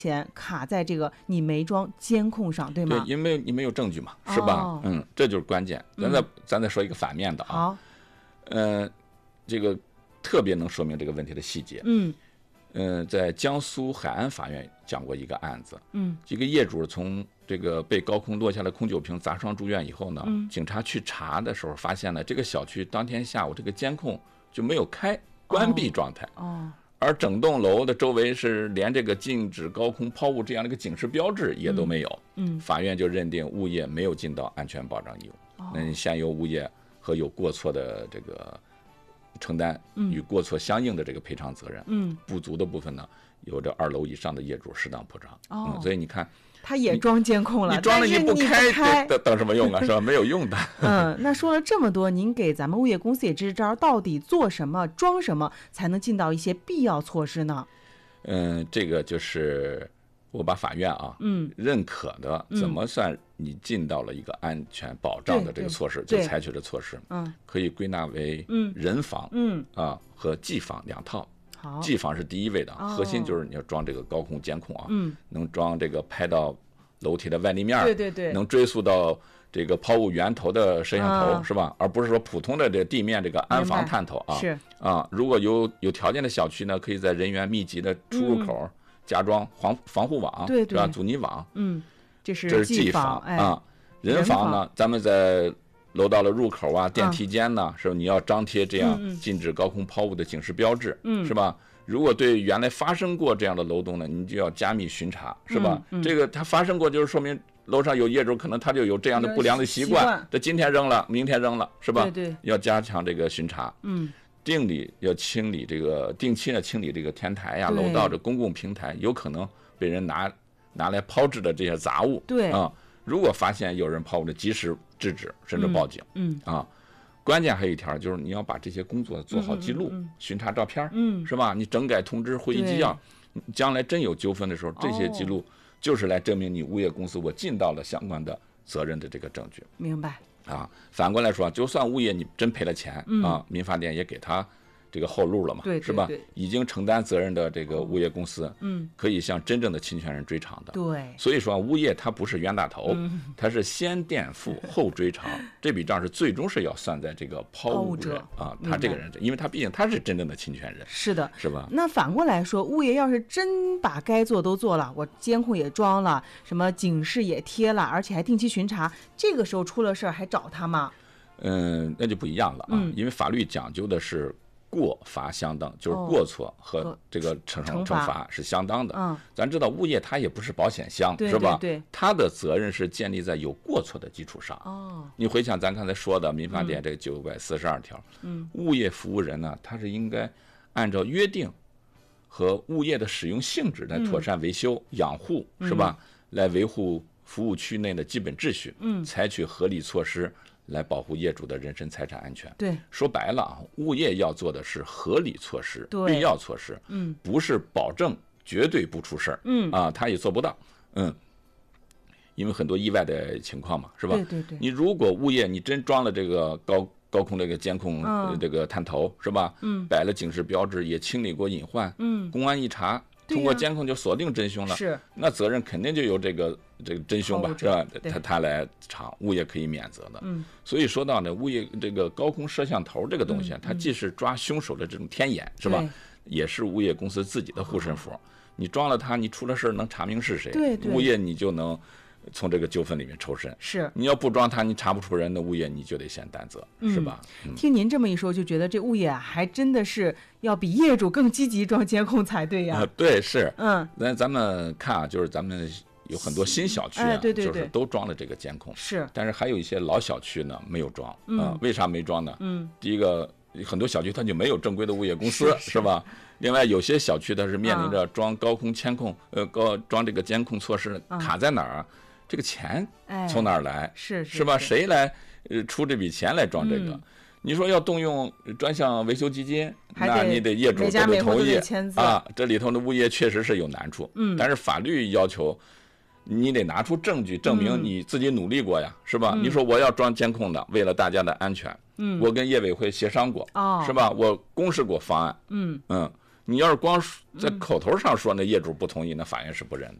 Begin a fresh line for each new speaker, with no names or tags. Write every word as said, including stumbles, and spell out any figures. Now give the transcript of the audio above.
钱卡在这个你没装监控上，对吗？
对，因为你没有证据嘛，是吧？哦、嗯，这就是关键。咱再、嗯、咱再说一个反面的啊。
好，
呃，这个特别能说明这个问题的细节。
嗯，
呃，在江苏海安法院讲过一个案子。
嗯，
这个业主从这个被高空落下的空酒瓶砸伤住院以后呢，
嗯、
警察去查的时候发现呢，这个小区当天下午这个监控就没有开，关闭状态。
哦。哦，
而整栋楼的周围是连这个禁止高空抛物这样的一个警示标志也都没有。
嗯，
法院就认定物业没有尽到安全保障义务。
哦、
那你先由物业和有过错的这个承担与过错相应的这个赔偿责任。
嗯，
不足的部分呢，由这二楼以上的业主适当补偿。
哦、
嗯，所以你看。
他也装监控了，
你装了
你
不开，
开
等等什么用啊？是吧？没有用的。
嗯，那说了这么多，您给咱们物业公司也支招，到底做什么、装什么才能尽到一些必要措施呢？
嗯，这个就是我把法院啊，
嗯，
认可的，怎么算你尽到了一个安全保障的这个措施，就采取的措施，
嗯，
可以归纳为人防，
嗯
啊和技防两套。
好，
技防是第一位的，
哦、
核心就是你要装这个高空监控啊，
嗯，
能装这个拍到楼梯的外立面，
对对对，
能追溯到这个抛物源头的摄像头，啊、是吧？而不是说普通的这地面这个安防探头啊。
是
啊，如果有有条件的小区呢，可以在人员密集的出入口加装防防护网，
对对，
是吧？阻尼网，
嗯，这是
这是技
防
啊。哎、人防呢，咱们在楼道的入口啊、电梯间呢，是吧？你要张贴这样禁止高空抛物的警示标志，
嗯，
是吧？如果对原来发生过这样的楼栋呢，你就要加密巡查，是吧？
嗯嗯、
这个它发生过，就是说明楼上有业主可能他就有这样的不良的习惯，这今天扔了，明天扔了，是吧？
对对，
要加强这个巡查，
嗯，
定理要清理这个定期的清理这个天台呀、楼道的公共平台，有可能被人拿拿来抛掷的这些杂物，
对
啊，如果发现有人抛物的，及时制止，甚至报警，
嗯,
嗯啊。关键还有一条就是你要把这些工作做好记录，
嗯嗯嗯、
巡查照片，
嗯，
是吧？你整改通知、会议纪要，将来真有纠纷的时候，这些记录就是来证明你物业公司我尽到了相关的责任的这个证据。
明白
啊？反过来说，就算物业你真赔了钱、
嗯、
啊，民法典也给他这个后路了嘛，
对对对，
是吧？已经承担责任的这个物业公司，
嗯，
可以向真正的侵权人追偿的。
对，
所以说物业它不是冤大头，
嗯、
它是先垫付后追偿，这笔账是最终是要算在这个抛物人啊，他这个人，因为他毕竟他是真正的侵权人。
是的，
是吧？
那反过来说，物业要是真把该做都做了，我监控也装了，什么警示也贴了，而且还定期巡查，这个时候出了事儿还找他吗？
嗯，那就不一样了啊，
嗯、
因为法律讲究的是过罚相当，就是过错和这个惩惩罚是相当的。
嗯，
咱知道物业它也不是保险箱，
对
是吧？
对对，
它的责任是建立在有过错的基础上。
哦，
你回想咱刚才说的《民法典》这个九百四十二条，
嗯，
物业服务人呢，他是应该按照约定和物业的使用性质来妥善维修、嗯、养护，是吧？嗯、来维护服务区内的基本秩序，
嗯，
采取合理措施。来保护业主的人身财产安全。
对，
说白了啊，物业要做的是合理措施、必要措施，
嗯，
不是保证绝对不出事儿，
嗯
啊，他也做不到，嗯，因为很多意外的情况嘛，是吧？
对对对。
你如果物业你真装了这个高高空这个监控、
嗯、
这个探头，是吧？
嗯，
摆了警示标志，也清理过隐患，
嗯，
公安一查。通过监控就锁定真凶了，
是，
那责任肯定就由这个这个真凶吧，是吧？他他来偿，物业可以免责的。
嗯，
所以说到呢，物业这个高空摄像头这个东西，
嗯、
它既是抓凶手的这种天眼，是吧？也是物业公司自己的护身符。哦、你装了它，你出了事能查明是谁，
对对，
物业你就能从这个纠纷里面抽身。
是，
你要不装它，你查不出人的物业，你就得先担责，
嗯、
是吧？
嗯、听您这么一说，就觉得这物业还真的是要比业主更积极装监控才对呀。
啊，对，是，
嗯，
那咱们看啊，就是咱们有很多新小区啊，
哎、对对对，
就是都装了这个监控，
是，
但是还有一些老小区呢没有装，
嗯、
呃，为啥没装呢？
嗯，
第一个，很多小区它就没有正规的物业公司，
是,
是吧？另外，有些小区它是面临着装高空监控，呃，高装这个监控措施卡在哪儿啊？这个钱从哪儿来？
哎、是
是吧？谁来呃出这笔钱来装这个？
嗯、
你说要动用专项维修基金，那你得业主
都得同意
啊。这里头的物业确实是有难处，
嗯，
但是法律要求你得拿出证据证明你自己努力过呀，
嗯、
是吧？你说我要装监控的，为了大家的安全，
嗯，
我跟业委会协商过，
哦，
是吧？我公示过方案，
嗯
嗯。 你要是光在口头上说那业主不同意，那法院是不认的。